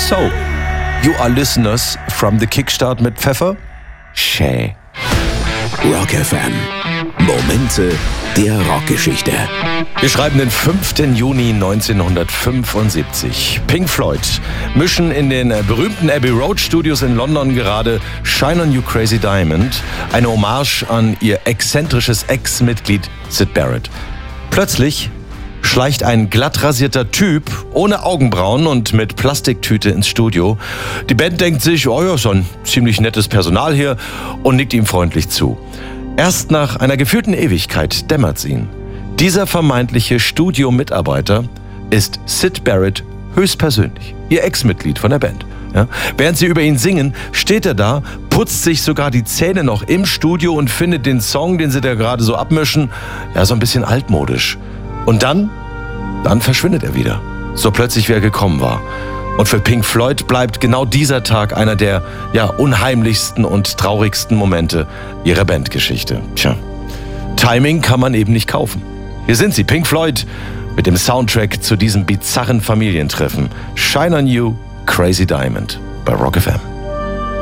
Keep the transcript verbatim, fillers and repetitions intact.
So, you are listeners from the Kickstart mit Pfeffer? Schä. Rock F M. Momente der Rockgeschichte. Wir schreiben den fünften Juni neunzehnhundertfünfundsiebzig. Pink Floyd mischen in den berühmten Abbey Road Studios in London gerade Shine on You Crazy Diamond, eine Hommage an ihr exzentrisches Ex-Mitglied Syd Barrett. Plötzlich schleicht ein glatt rasierter Typ ohne Augenbrauen und mit Plastiktüte ins Studio. Die Band denkt sich, oh ja, so ein ziemlich nettes Personal hier, und nickt ihm freundlich zu. Erst nach einer gefühlten Ewigkeit dämmert's ihnen. Dieser vermeintliche Studiomitarbeiter ist Syd Barrett höchstpersönlich, ihr Ex-Mitglied von der Band. Ja? Während sie über ihn singen, steht er da, putzt sich sogar die Zähne noch im Studio und findet den Song, den sie da gerade so abmischen, ja, so ein bisschen altmodisch. Und dann, dann verschwindet er wieder. So plötzlich, wie er gekommen war. Und für Pink Floyd bleibt genau dieser Tag einer der ja, unheimlichsten und traurigsten Momente ihrer Bandgeschichte. Tja, Timing kann man eben nicht kaufen. Hier sind sie, Pink Floyd, mit dem Soundtrack zu diesem bizarren Familientreffen. Shine on You, Crazy Diamond bei Rock F M.